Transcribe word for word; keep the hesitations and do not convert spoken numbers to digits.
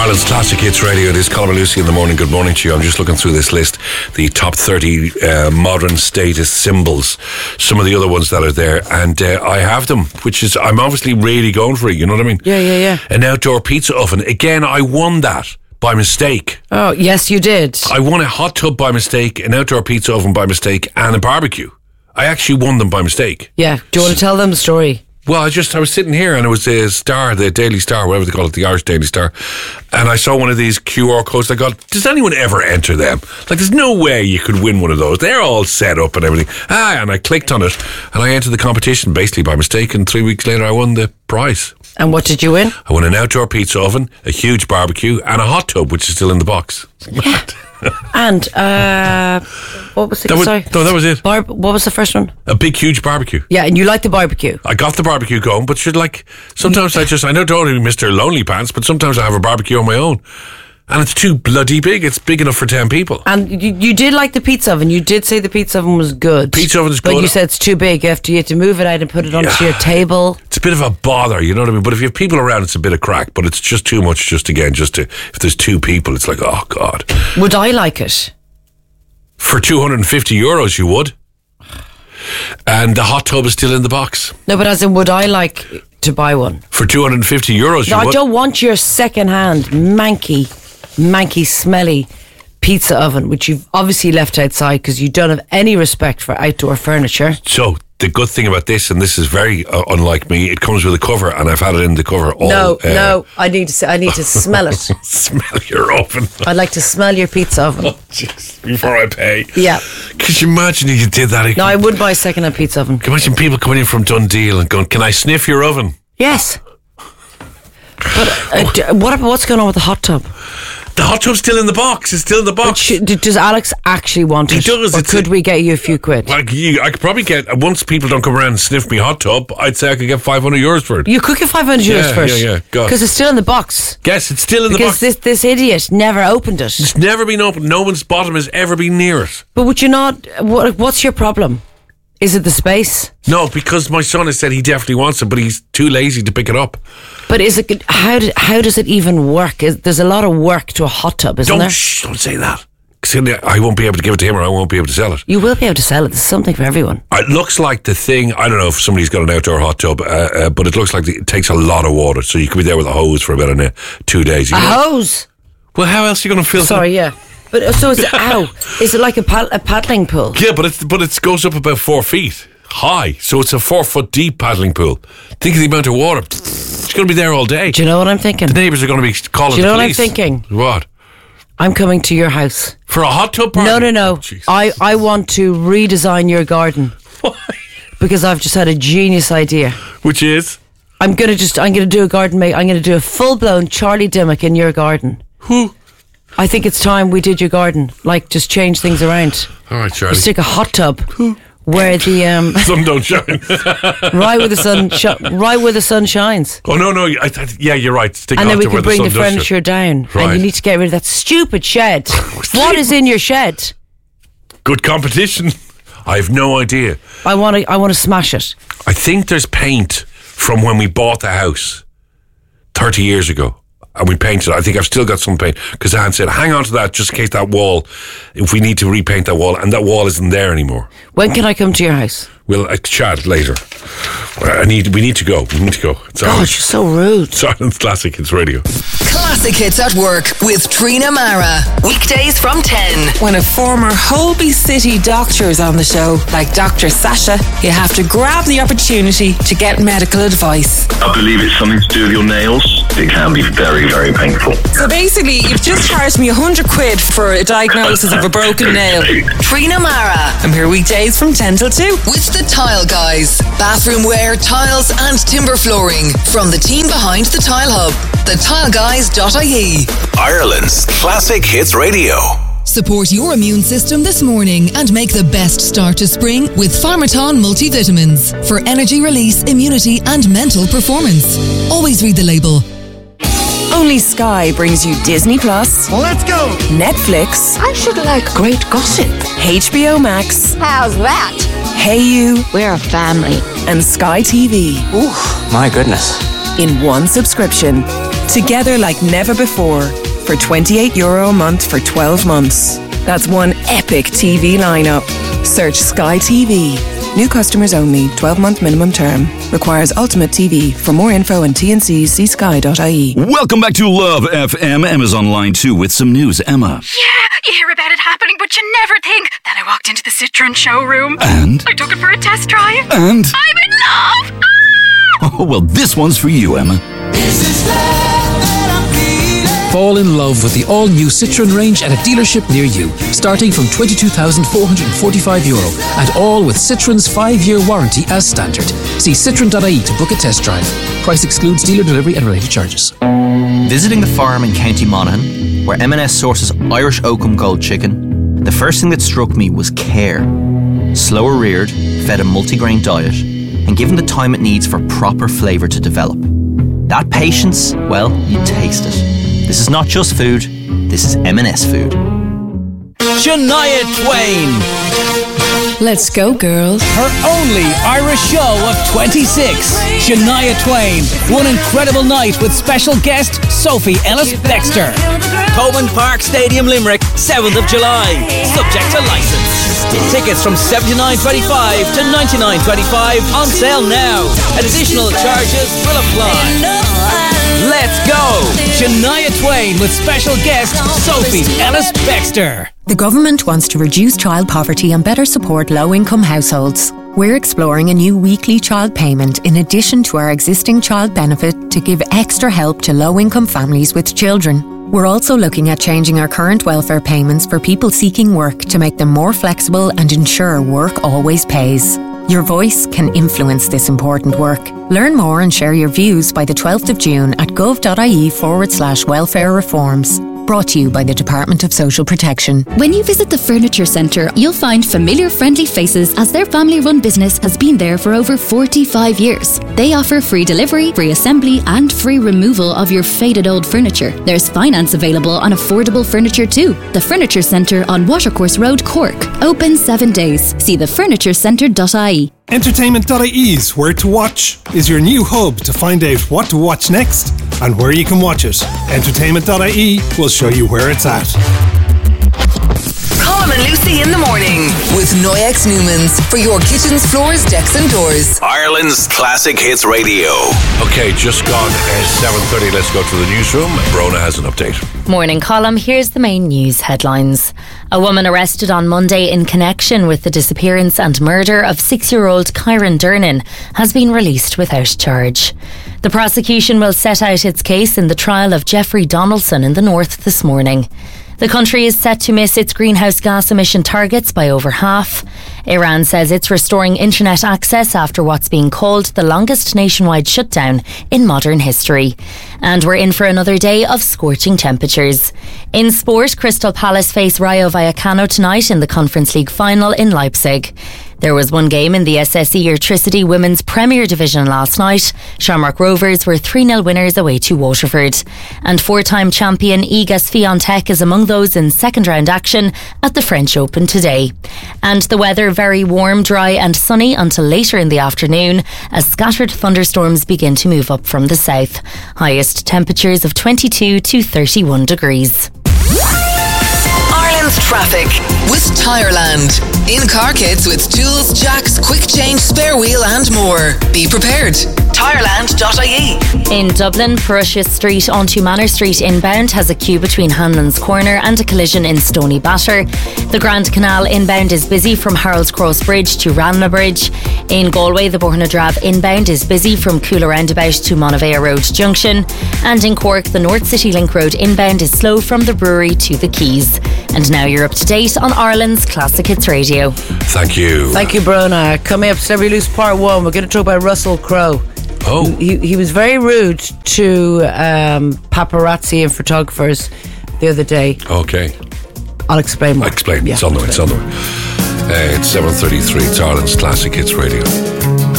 Well, it's Classic Hits Radio. It is Colin and Lucy in the morning. Good morning to you. I'm just looking through this list, the top thirty uh, modern status symbols, some of the other ones that are there, and uh, I have them, which is, I'm obviously really going for it, you know what I mean? Yeah, yeah, yeah. An outdoor pizza oven. Again, I won that by mistake. Oh, yes, you did. I won a hot tub by mistake, an outdoor pizza oven by mistake, and a barbecue. I actually won them by mistake. Yeah. Do you want to tell them the story? Well, I just, I was sitting here and it was the Star, the Daily Star, whatever they call it, the Irish Daily Star. And I saw one of these Q R codes. I got, does anyone ever enter them? Like, there's no way you could win one of those. They're all set up and everything. Ah, and I clicked on it and I entered the competition basically by mistake. And three weeks later, I won the prize. And what did you win? I won an outdoor pizza oven, a huge barbecue, and a hot tub, which is still in the box. Yeah. And uh, what was the that was, sorry? No, that was it. Barb, what was the first one? A big, huge barbecue. Yeah, and you like the barbecue. I got the barbecue going, but should like sometimes I just I know don't be Mister Lonely Pants, but sometimes I have a barbecue on my own, and it's too bloody big. It's big enough for ten people. And you, you did like the pizza oven. You did say the pizza oven was good. Pizza oven's good. But you said it's too big. You have to, you have to move it out and put it onto Yeah. your table. It's a bit of a bother, you know what I mean? But if you have people around, it's a bit of crack. But it's just too much. Just again, just to if there's two people, it's like, oh God. Would I like it? For two hundred fifty euros, you would. And the hot tub is still in the box. No, but as in, would I like to buy one? For two hundred fifty euros, No, you I would. don't want your second-hand, manky, manky, smelly pizza oven, which you've obviously left outside because you don't have any respect for outdoor furniture. So, the good thing about this, and this is very uh, unlike me, it comes with a cover, and I've had it in the cover all... No, uh, no, I need to. I need to smell it. Smell your oven. I'd like to smell your pizza oven. Oh, jeez, before I pay. Yeah. Could you imagine if you did that? No, I would buy a second-hand pizza oven. Can you imagine people coming in from Dundee and going, can I sniff your oven? Yes. But uh, d- what? What's going on with the hot tub? The hot tub's still in the box. It's still in the box. Sh- d- does Alex actually want He it? does. Or It's could a- we get you a few quid? Like you, I could probably get, once people don't come around and sniff me hot tub, I'd say I could get five hundred euros for it. You could get five hundred euros Yeah, first. yeah, yeah, go on. Because it's still in the box. Yes, it's still in Because the box. this this idiot never opened it. It's never been opened. No one's bottom has ever been near it. But would you not? What, what's your problem? Is it the space? No, because my son has said he definitely wants it, but he's too lazy to pick it up. But is it? How do, how does it even work? Is, there's a lot of work to a hot tub, isn't Don't there? shh, don't say that. 'Cause then I won't be able to give it to him, or I won't be able to sell it. You will be able to sell it. There's something for everyone. It looks like the thing. I don't know if somebody's got an outdoor hot tub, uh, uh, but it looks like it takes a lot of water, so you could be there with a hose for about uh, two days. You A know? hose. Well, how else are you going to fill? Sorry, yeah. But uh, so is it? Ow! Is it like a, pad, a paddling pool? Yeah, but it's but it goes up about four feet high, so it's a four foot deep paddling pool. Think of the amount of water. It's going to be there all day. Do you know what I'm thinking? The neighbours are going to be calling. Do you know the what I'm police. thinking? What? I'm coming to your house. For a hot tub party? No, no, no. Oh, Jesus. I, I want to redesign your garden. Why? Because I've just had a genius idea. Which is? I'm gonna just I'm gonna do a garden make I'm gonna do a full blown Charlie Dimmock in your garden. Who? I think it's time we did your garden. Like, just change things around. All right, Charlie. Stick a hot tub where the um Sun don't shine. right where the sun sh- right where the sun shines. Oh no, no. I, I, yeah, you're right. Stick And it then off we to where can bring the, sun does furniture shine. down. Right. And you need to get rid of that stupid shed. What is in your shed? Good competition. I have no idea. I want to I want to smash it. I think there's paint from when we bought the house thirty years ago. And we painted it. I think I've still got some paint. Because Anne said, hang on to that just in case that wall, if we need to repaint that wall. And that wall isn't there anymore. When can I come to your house? We'll uh, chat later. I need. We need to go. We need to go. It's God, you're so rude. Silence Classic Hits Radio. Classic Hits at Work with Trina Mara. Weekdays from ten. When a former Holby City doctor is on the show, like Doctor Sasha, you have to grab the opportunity to get medical advice. I believe it's something to do with your nails. It can be very, very painful. So basically, you've just charged me a hundred quid for a diagnosis of a broken nail. Trina Mara I'm here weekdays from ten till two. with the Tile Guys. Bathroom wear, tiles and timber flooring. From the team behind the Tile Hub. the tile guys dot I E. Ireland's Classic Hits Radio. Support your immune system this morning and make the best start to spring with Pharmaton multivitamins for energy release, immunity and mental performance. Always read the label. Only Sky brings you Disney Plus. Let's go! Netflix. I should like great gossip. H B O Max. How's that? Hey You. We're a family. And Sky T V. Ooh, my goodness. In one subscription. Together like never before for twenty-eight euro a month for twelve months. That's one epic T V lineup. Search Sky T V. New customers only. twelve-month minimum term. Requires Ultimate T V. For more info and T N Cs, see sky dot I E. Welcome back to Love F M. Emma's on line two with some news. Emma. Yeah, you hear about it happening, but you never think. Then I walked into the Citroen showroom. And? I took it for a test drive. And? I'm in love! Ah! Oh, well, this one's for you, Emma. This is love. Fall in love with the all-new Citroen range at a dealership near you, starting from twenty-two thousand four hundred forty-five euro, and all with Citroen's five-year warranty as standard. See citroen dot I E to book a test drive. Price excludes dealer delivery and related charges. Visiting the farm in County Monaghan, where M and S sources Irish Oakham Gold chicken, the first thing that struck me was care. Slower reared, fed a multigrain diet, and given the time it needs for proper flavour to develop. That patience, well, you taste it. This is not just food, this is M and S food. Shania Twain. Let's go, girls. Her only Irish show of twenty-six. Shania Twain. One incredible night with special guest Sophie Ellis-Bextor. Coleman Park Stadium, Limerick, seventh of July. Subject to licence. Tickets from seventy-nine twenty-five to ninety-nine twenty-five on sale now. Additional charges will apply. Let's go! Shania Twain with special guest Sophie Ellis-Bextor. The government wants to reduce child poverty and better support low-income households. We're exploring a new weekly child payment in addition to our existing child benefit to give extra help to low-income families with children. We're also looking at changing our current welfare payments for people seeking work to make them more flexible and ensure work always pays. Your voice can influence this important work. Learn more and share your views by the twelfth of June at gov.ie forward slash welfare reforms. Brought to you by the Department of Social Protection. When you visit the Furniture Centre, you'll find familiar, friendly faces as their family-run business has been there for over forty-five years. They offer free delivery, free assembly and free removal of your faded old furniture. There's finance available on affordable furniture too. The Furniture Centre on Watercourse Road, Cork. Open seven days. See the furniture centre dot I E. Entertainment dot I E's Where to Watch is your new hub to find out what to watch next and where you can watch it. Entertainment dot I E will show you where it's at. Colm and Lucy in the morning with Noyex Newmans for your kitchens, floors, decks and doors. Ireland's Classic Hits Radio. Okay, just gone at seven thirty. Let's go to the newsroom. Brona has an update. Morning, Colm. Here's the main news headlines. A woman arrested on Monday in connection with the disappearance and murder of six-year-old Kyron Dernan has been released without charge. The prosecution will set out its case in the trial of Jeffrey Donaldson in the North this morning. The country is set to miss its greenhouse gas emission targets by over half. Iran says it's restoring internet access after what's being called the longest nationwide shutdown in modern history. And we're in for another day of scorching temperatures. In sport, Crystal Palace face Rayo Vallecano tonight in the Conference League final in Leipzig. There was one game in the S S E Airtricity Women's Premier Division last night. Shamrock Rovers were three nil winners away to Waterford. And four-time champion Iga Swiatek is among those in second round action at the French Open today. And the weather very warm, dry and sunny until later in the afternoon as scattered thunderstorms begin to move up from the south. Highest temperatures of twenty-two to thirty-one degrees. Ireland's traffic with Tireland. In car kits with tools, jacks, quick change, spare wheel and more. Be prepared. Tireland dot I E. In Dublin, Prussia Street onto Manor Street inbound has a queue between Hanlon's Corner and a collision in Stony Batter. The Grand Canal inbound is busy from Harold's Cross Bridge to Ranelagh Bridge. In Galway, the Bornadrav inbound is busy from Coola Roundabout to Monavea Road Junction. And in Cork, the North City Link Road inbound is slow from the brewery to the Quays. And now you're up to date on Ireland's Classic Hits Radio. Thank you. Thank you, Brona. Coming up, Celebrity Loose Part one, we're going to talk about Russell Crowe. Oh. He, he was very rude to um, paparazzi and photographers the other day. Okay. I'll explain more. I'll explain. Yeah, it's on the way. It's on the way. Uh, it's seven thirty-three. It's Ireland's Classic Hits Radio.